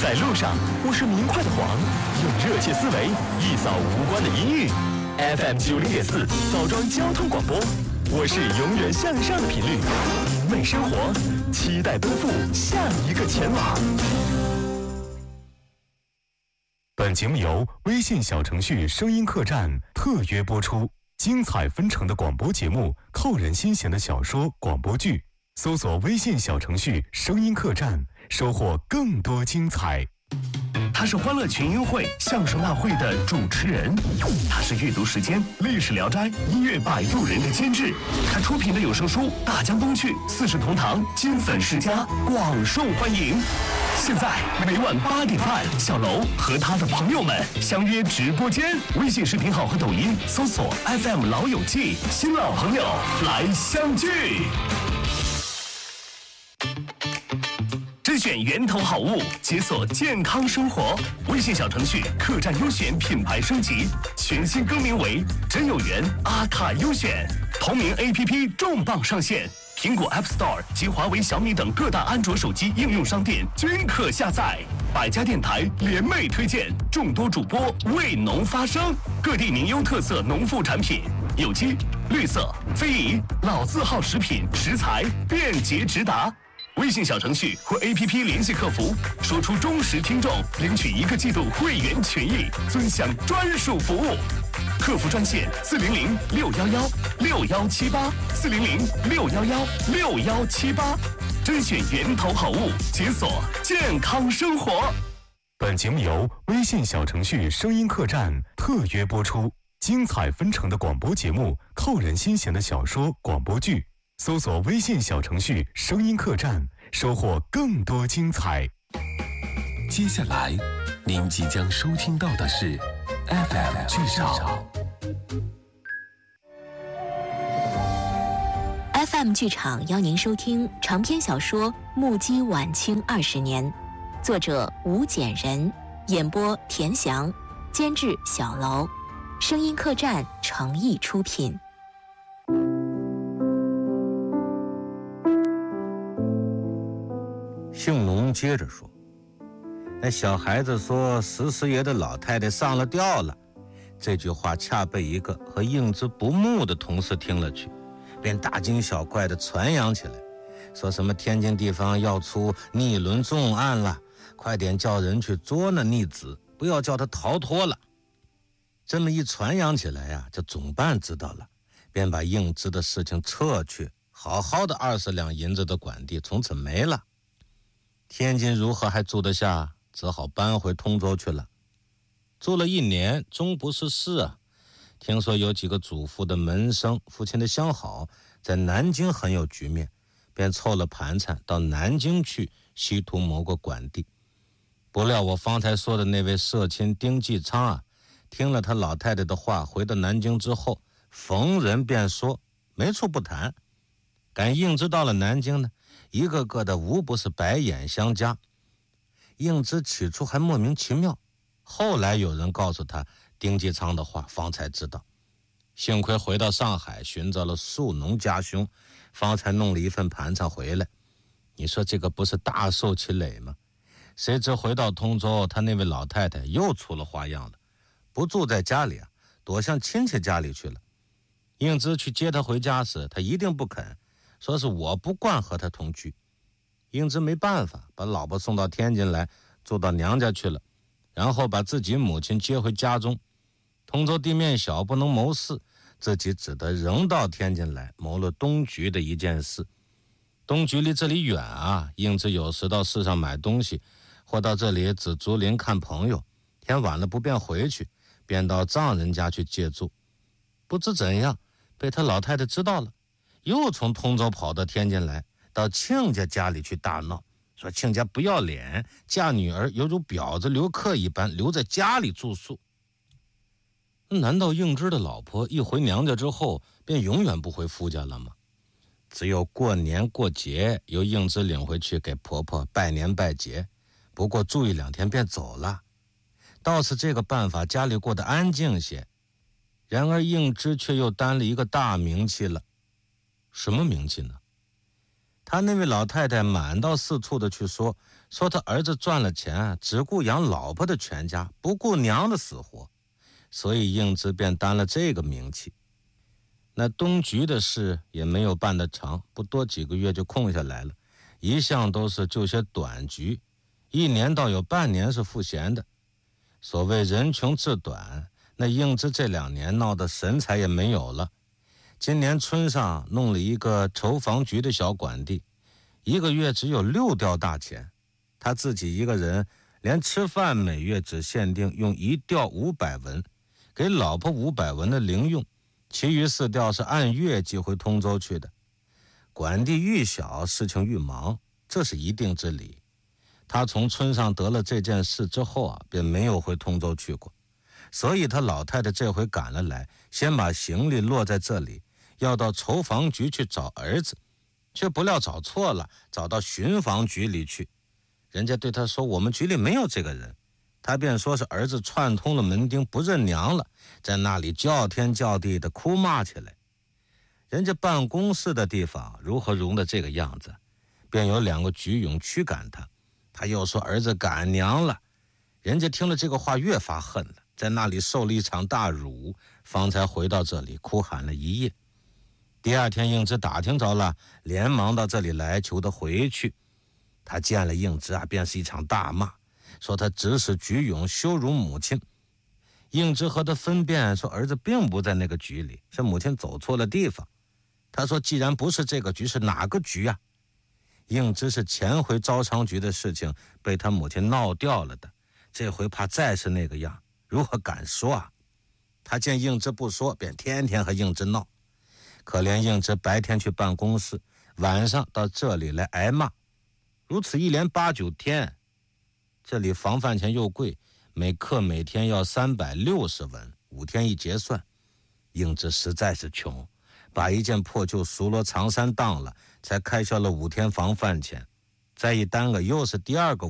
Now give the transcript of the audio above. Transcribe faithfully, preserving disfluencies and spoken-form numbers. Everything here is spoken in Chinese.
在路上，我是明快的黄，用热切思维一扫无关的阴郁。F M 九零点四枣庄交通广播，我是永远向上的频率，明媚生活，期待奔赴下一个前往。本节目由微信小程序声音客栈特约播出，精彩纷呈的广播节目，扣人心弦的小说、广播剧，搜索微信小程序声音客栈，收获更多精彩。他是欢乐群英会相声大会的主持人，他是阅读时间历史聊斋音乐摆渡人的监制，他出品的有声书《大江东去》四世同堂金粉世家广受欢迎。现在每晚八点半，小楼和他的朋友们相约直播间，微信视频号和抖音搜索 F M 老友记，新老朋友来相聚。甄选源头好物，解锁健康生活。微信小程序客栈优选品牌升级，全新更名为真有缘阿卡优选。同名 A P P 重磅上线，苹果 App Store 及华为、小米等各大安卓手机应用商店均可下载。百家电台联袂推荐，众多主播为农发声，各地名优特色农副产品，有机、绿色、非遗、老字号食品食材便捷直达。微信小程序或 A P P 联系客服，说出忠实听众，领取一个季度会员权益，尊享专属服务。客服专线四零零六幺幺六幺七八四零零六幺幺六幺七八，甄选源头好物，解锁健康生活。本节目由微信小程序声音客栈特约播出，精彩纷呈的广播节目，扣人心弦的小说、广播剧。搜索微信小程序声音客栈，收获更多精彩。 接下来您即将收听到的是 F M 剧场。 F M 剧场邀您收听长篇小说《目击晚清二十年》，作者吴简人，演播田翔，监制小楼，声音客栈诚意出品。 姓农接着说，那小孩子说石师爷的老太太上了吊了，这句话恰被一个和应之不睦的同事听了去，便大惊小怪地传扬起来，说什么天津地方要出逆伦重案了，快点叫人去捉那逆子，不要叫他逃脱了。这么一传扬起来呀、啊，这总办知道了，便把应之的事情撤去，好好的二十两银子的管地从此没了。天津如何还住得下，只好搬回通州去了。住了一年，终不是事啊。听说有几个祖父的门生，父亲的相好，在南京很有局面，便凑了盘缠到南京去，稀图谋个管地。不料我方才说的那位社亲丁继昌啊，听了他老太太的话，回到南京之后，逢人便说没处不谈。敢应之到了南京呢，一个个的无不是白眼相加。应之起初还莫名其妙，后来有人告诉他丁继昌的话，方才知道。幸亏回到上海寻找了庶农家兄，方才弄了一份盘缠回来。你说这个不是大受其累吗？谁知回到通州，他那位老太太又出了花样了，不住在家里啊，躲向亲戚家里去了。应之去接他回家时，他一定不肯，说是我不惯和他同居。应之没办法，把老婆送到天津来，住到娘家去了，然后把自己母亲接回家中。通州地面小，不能谋事，自己只得仍到天津来谋了东局的一件事。东局离这里远啊，应之有时到市上买东西，或到这里紫竹林看朋友，天晚了不便回去，便到丈人家去借住。不知怎样被他老太太知道了，又从通州跑到天津来，到亲家家里去大闹，说亲家不要脸，嫁女儿犹如婊子留客一般，留在家里住宿。难道应之的老婆一回娘家之后便永远不回夫家了吗？只有过年过节由应之领回去给婆婆拜年拜节，不过住一两天便走了。倒是这个办法，家里过得安静些。然而应之却又担了一个大名气了。什么名气呢？ 他那位老太太满到四处的去说，说他儿子赚了钱，只顾养老婆的全家，不顾娘的死活，所以应之便担了这个名气。那东局的事也没有办得长，不多几个月就空下来了，一向都是就些短局，一年倒有半年是赋闲的。所谓人穷志短，那应之这两年闹得神采也没有了。今年春上弄了一个筹房局的小管地，一个月只有六吊大钱，他自己一个人连吃饭每月只限定用一吊五百文，给老婆五百文的零用，其余四吊是按月寄回通州去的。管地愈小，事情愈忙，这是一定之理。他从春上得了这件事之后啊，便没有回通州去过，所以他老太太这回赶了来，先把行李落在这里，要到筹房局去找儿子，却不料找错了，找到巡防局里去。人家对他说，我们局里没有这个人。他便说是儿子串通了门丁，不认娘了，在那里叫天叫地的哭骂起来。人家办公室的地方如何容得这个样子，便有两个局勇驱赶他。他又说儿子赶娘了，人家听了这个话越发恨了，在那里受了一场大辱，方才回到这里哭喊了一夜。第二天应之打听着了，连忙到这里来求他回去。他见了应之啊，便是一场大骂，说他指使局勇羞辱母亲。应之和他分辨说，儿子并不在那个局里，是母亲走错了地方。他说既然不是这个局，是哪个局啊？应之是前回招商局的事情被他母亲闹掉了的，这回怕再是那个样，如何敢说啊？他见应之不说，便天天和应之闹。可怜应之白天去办公室，晚上到这里来挨骂，如此一连八九天。这里房饭钱又贵，每客每天要三百六十文，五天一结算。应之实在是穷，把一件破旧熟罗长衫当了，才开销了五天房饭钱，再一耽搁又是第二个